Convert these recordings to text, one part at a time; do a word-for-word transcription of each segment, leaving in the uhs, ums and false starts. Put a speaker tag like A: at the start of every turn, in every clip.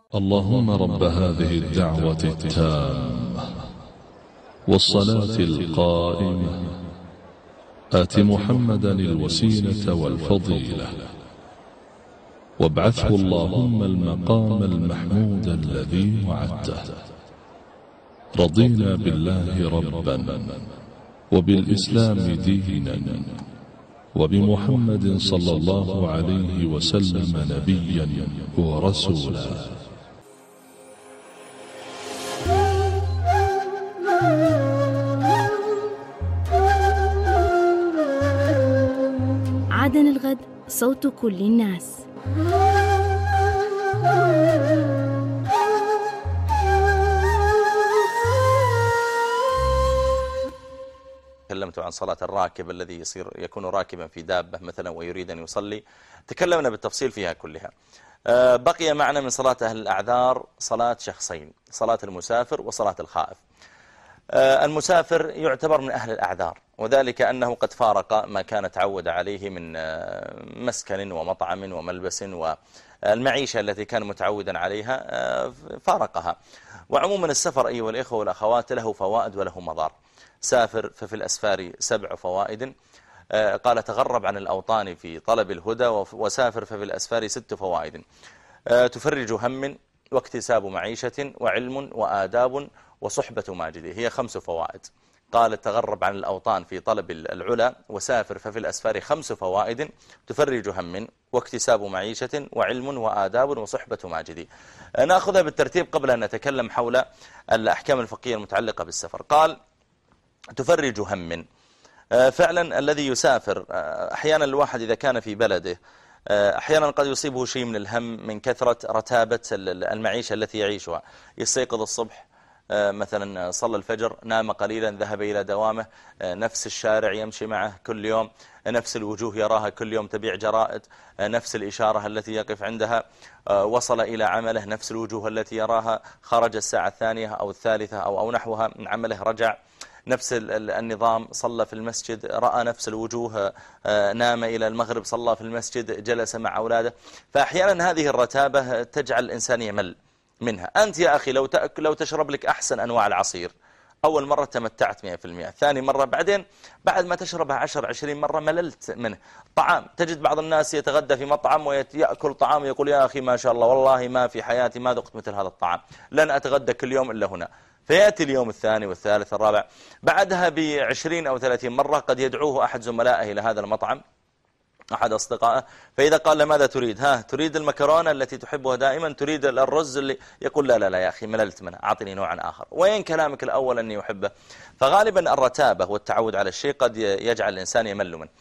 A: اللهم رب هذه الدعوة التامة والصلاة القائمة آت محمدا الوسيلة والفضيلة وابعثه اللهم المقام المحمود الذي وعدته. رضينا بالله ربا وبالإسلام دينا وبمحمد صلى الله عليه وسلم نبيا ورسولا.
B: عدن الغد، صوت كل الناس.
C: تكلمت عن صلاة الراكب الذي يصير يكون راكبا في دابة مثلا ويريد أن يصلي، تكلمنا بالتفصيل فيها كلها. بقي معنا من صلاة أهل الأعذار صلاة شخصين، صلاة المسافر وصلاة الخائف. المسافر يعتبر من أهل الأعذار، وذلك أنه قد فارق ما كان تعود عليه من مسكن ومطعم وملبس والمعيشة التي كان متعودا عليها فارقها. وعموما السفر أيها الإخوة والأخوات له فوائد وله مضار. سافر ففي الأسفار سبع فوائد، قال تغرب عن الأوطان في طلب الهدى، وسافر ففي الأسفار ست فوائد: تفرج هم واكتساب معيشة وعلم وآداب وصحبة ماجد، هي خمس فوائد. قال تغرب عن الأوطان في طلب العلا وسافر ففي الأسفار خمس فوائد: تفرج هم واكتساب معيشة وعلم وآداب وصحبة ماجد. نأخذها بالترتيب قبل أن نتكلم حول الأحكام الفقهية المتعلقة بالسفر. قال تفرج هم، فعلا الذي يسافر أحيانا الواحد إذا كان في بلده أحيانا قد يصيبه شيء من الهم من كثرة رتابة المعيشة التي يعيشها. يستيقظ الصبح مثلا صلى الفجر، نام قليلا، ذهب إلى دوامه، نفس الشارع يمشي معه كل يوم، نفس الوجوه يراها كل يوم تبيع جرائد، نفس الإشارة التي يقف عندها، وصل إلى عمله نفس الوجوه التي يراها، خرج الساعة الثانية أو الثالثة أو, أو نحوها من عمله، رجع نفس النظام، صلى في المسجد، رأى نفس الوجوه، نام إلى المغرب، صلى في المسجد، جلس مع أولاده. فأحيانا هذه الرتابة تجعل الإنسان يمل منها. أنت يا أخي لو تأكل لو تشرب لك أحسن أنواع العصير، أول مرة تمتعت مئة في المئة، ثاني مرة بعدين بعد ما تشربها عشر عشرين مرة مللت منه. طعام، تجد بعض الناس يتغدى في مطعم ويأكل طعام يقول يا أخي ما شاء الله والله ما في حياتي ما ذقت مثل هذا الطعام، لن أتغدى كل يوم إلا هنا. فيأتي اليوم الثاني والثالث والرابع، بعدها بعشرين أو ثلاثين مرة قد يدعوه أحد زملائه إلى هذا المطعم، أحد أصدقائه، فإذا قال له ماذا تريد؟ ها تريد المكرونة التي تحبها دائما؟ تريد الرز اللي يقول لا لا لا يا أخي مللت منه، أعطني نوعا آخر. وين كلامك الأول أني أحبه؟ فغالبا الرتابة والتعود على الشيء قد يجعل الإنسان يمل منه.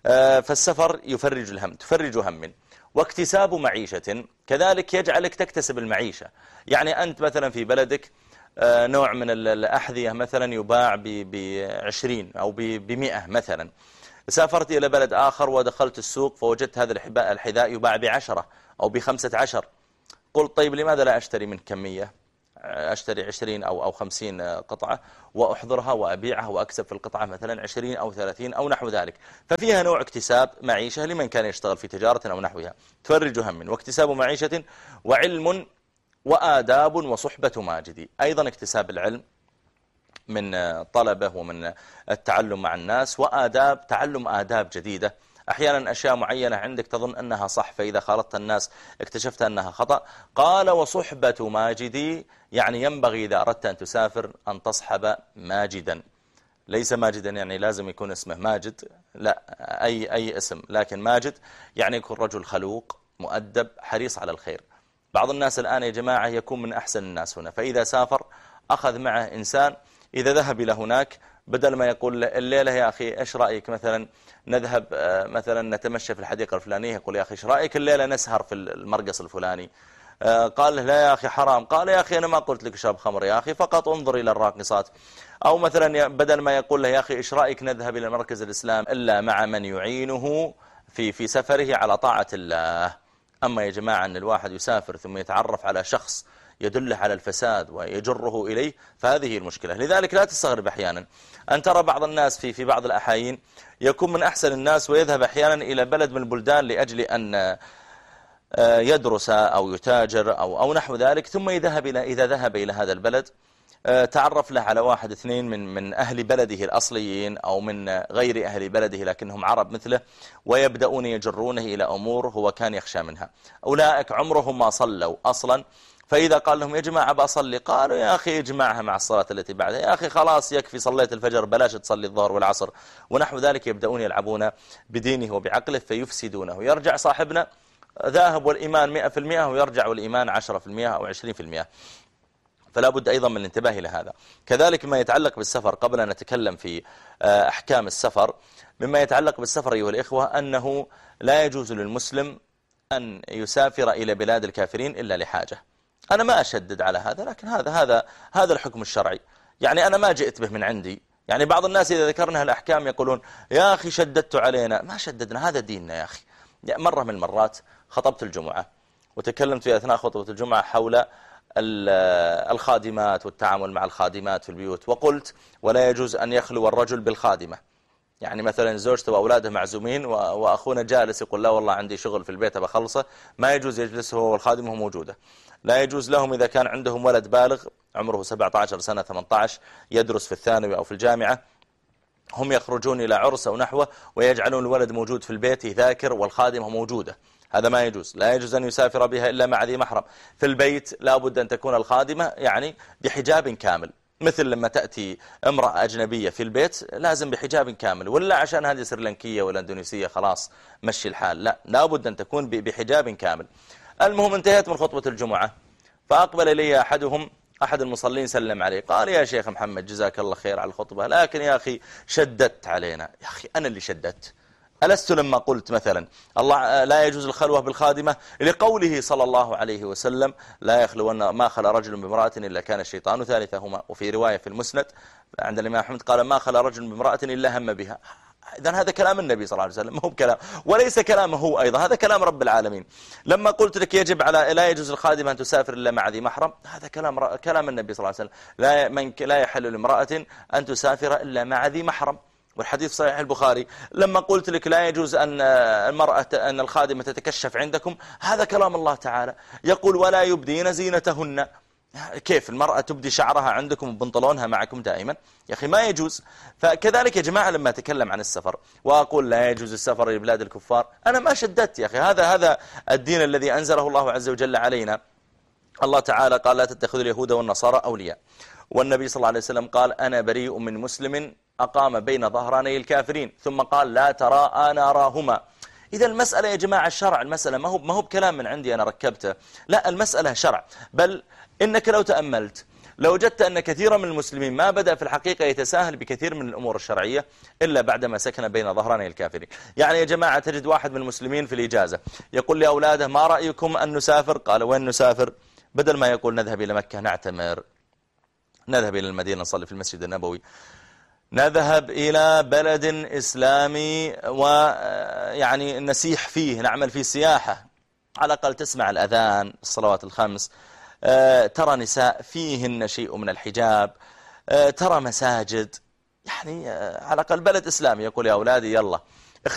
C: فالسفر يفرج الهم، تفرج هم، واكتساب معيشة كذلك يجعلك تكتسب المعيشة. يعني أنت مثلا في بلدك نوع من الأحذية مثلا يباع بعشرين أو بمئة مثلا، سافرت إلى بلد آخر ودخلت السوق فوجدت هذا الحذاء يباع بعشرة أو بخمسة عشر. قلت طيب لماذا لا أشتري من كمية، أشتري عشرين أو أو خمسين قطعة وأحضرها وأبيعها وأكسب في القطعة مثلا عشرين أو ثلاثين أو نحو ذلك. ففيها نوع اكتساب معيشة لمن كان يشتغل في تجارة أو نحوها. تفرج هم واكتساب معيشة وعلم وآداب وصحبة ماجد، أيضا اكتساب العلم من طلبه ومن التعلم مع الناس، وآداب، تعلم آداب جديدة. أحيانا أشياء معينة عندك تظن أنها صح، فإذا خالطت الناس اكتشفت أنها خطأ. قال وصحبة ماجدي، يعني ينبغي إذا أردت أن تسافر أن تصحب ماجدا. ليس ماجدا يعني لازم يكون اسمه ماجد، لا، أي, أي اسم، لكن ماجد يعني يكون رجل خلوق مؤدب حريص على الخير. بعض الناس الآن يا جماعة يكون من أحسن الناس هنا، فإذا سافر أخذ معه إنسان، إذا ذهب إلى هناك بدل ما يقول الليلة يا أخي إيش رأيك مثلا نذهب مثلا نتمشى في الحديقة الفلانية، يقول يا أخي إيش رأيك الليلة نسهر في المرقص الفلاني؟ قال له لا يا أخي حرام. قال يا أخي أنا ما قلت لك اشرب خمر يا أخي، فقط انظر إلى الراقصات. أو مثلا بدل ما يقول له يا أخي إيش رأيك نذهب إلى مركز الإسلام، إلا مع من يعينه في في سفره على طاعة الله. أما يا جماعة أن الواحد يسافر ثم يتعرف على شخص يدله على الفساد ويجره إليه، فهذه المشكلة. لذلك لا تستغرب أحيانا أن ترى بعض الناس في في بعض الأحايين يكون من أحسن الناس ويذهب أحيانا إلى بلد من البلدان لأجل أن يدرس أو يتاجر أو, أو نحو ذلك، ثم يذهب إلى إذا ذهب إلى هذا البلد تعرف له على واحد اثنين من من أهل بلده الأصليين أو من غير أهل بلده لكنهم عرب مثله، ويبدأون يجرونه إلى أمور هو كان يخشى منها. أولئك عمرهم ما صلوا أصلا، فإذا قال لهم يا جماعة بأصلي، قالوا يا أخي اجمعها مع الصلاة التي بعدها، يا أخي خلاص يكفي صليت الفجر بلاش تصلي الظهر والعصر ونحو ذلك. يبدأون يلعبون بدينه وبعقله فيفسدونه. يرجع صاحبنا ذاهب والإيمان مئة في المئة ويرجع والإيمان عشرة في المئة أو عشرين في المئة. فلا بد أيضا من الانتباه إلى هذا. كذلك ما يتعلق بالسفر، قبل أن نتكلم في أحكام السفر، مما يتعلق بالسفر أيها الإخوة أنه لا يجوز للمسلم أن يسافر إلى بلاد الكافرين إلا لحاجة. أنا ما أشدد على هذا، لكن هذا هذا هذا الحكم الشرعي، يعني أنا ما جئت به من عندي. يعني بعض الناس إذا ذكرنا الأحكام يقولون يا أخي شددت علينا. ما شددنا، هذا ديننا يا أخي. مرة من المرات خطبت الجمعة وتكلمت في أثناء خطبة الجمعة حول الخادمات والتعامل مع الخادمات في البيوت، وقلت ولا يجوز أن يخلو الرجل بالخادمة. يعني مثلا زوجته وأولاده معزومين وأخونا جالس يقول لا والله عندي شغل في البيت بخلصه، ما يجوز يجلس هو والخادمة موجودة. لا يجوز لهم إذا كان عندهم ولد بالغ عمره سبعة عشر سنة ثمانية عشر يدرس في الثانوي أو في الجامعة، هم يخرجون إلى عرس أو نحوه ويجعلون الولد موجود في البيت يذاكر والخادمة موجودة. هذا ما يجوز. لا يجوز أن يسافر بها إلا مع ذي محرم. في البيت لا بد أن تكون الخادمة يعني بحجاب كامل، مثل لما تأتي امرأة أجنبية في البيت لازم بحجاب كامل، ولا عشان هذه سريلانكية ولا اندونيسية خلاص مشي الحال، لا، لا بد أن تكون بحجاب كامل. المهم انتهيت من خطبة الجمعة، فأقبل إلي أحدهم أحد المصلين سلم عليه، قال يا شيخ محمد جزاك الله خير على الخطبة، لكن يا أخي شددت علينا. يا أخي أنا اللي شددت. ألست لما قلت مثلا الله لا يجوز الخلوة بالخادمة لقوله صلى الله عليه وسلم لا يخلون ما خلا رجل بامرأة إلا كان الشيطان ثالثهما، وفي رواية في المسند عند الإمام أحمد قال ما خلا رجل بامرأة إلا هم بها. إذن هذا كلام النبي صلى الله عليه وسلم، ما هو بكلام وليس كلامه هو أيضا، هذا كلام رب العالمين. لما قلت لك يجب على لا يجوز الخادمة أن تسافر إلا مع ذي محرم، هذا كلام ر... كلام النبي صلى الله عليه وسلم، لا من لا يحل لامرأة أن تسافر إلا مع ذي محرم، والحديث صحيح البخاري. لما قلت لك لا يجوز أن المرأة أن الخادمة تتكشف عندكم، هذا كلام الله تعالى يقول ولا يبدين زينتهن. كيف المرأة تبدي شعرها عندكم وبنطلونها معكم دائما؟ يا أخي ما يجوز. فكذلك يا جماعة لما أتكلم عن السفر وأقول لا يجوز السفر إلى بلاد الكفار، أنا ما شددت يا أخي. هذا هذا الدين الذي أنزله الله عز وجل علينا. الله تعالى قال لا تتخذوا اليهود والنصارى أولياء، والنبي صلى الله عليه وسلم قال أنا بريء من مسلم أقام بين ظهراني الكافرين، ثم قال لا ترى أنا أراهما. إذا المسألة يا جماعة الشرع، المسألة ما هو ما هو بكلام من عندي أنا ركبته، لا، المسألة شرع. بل إنك لو تأملت لو وجدت أن كثيرا من المسلمين ما بدأ في الحقيقة يتساهل بكثير من الأمور الشرعية إلا بعدما سكن بين ظهراني الكافرين. يعني يا جماعة تجد واحد من المسلمين في الإجازة يقول لأولاده ما رأيكم أن نسافر؟ قال وين نسافر؟ بدل ما يقول نذهب إلى مكة نعتمر، نذهب إلى المدينة نصلي في المسجد النبوي، نذهب إلى بلد إسلامي ويعني نسيح فيه، نعمل فيه سياحة، على الأقل تسمع الأذان الصلوات الخمس، ترى نساء فيهن شيء من الحجاب، ترى مساجد، يعني على الأقل بلد إسلامي. يقول يا أولادي يلا